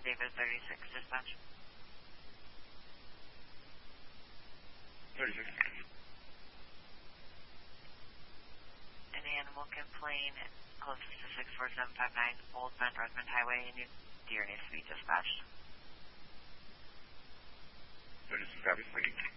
David 36, dispatch. 36. An animal complaint close to 64759 Old Bend Redmond Highway. New deer needs to be dispatched. 36, copy. Thank you.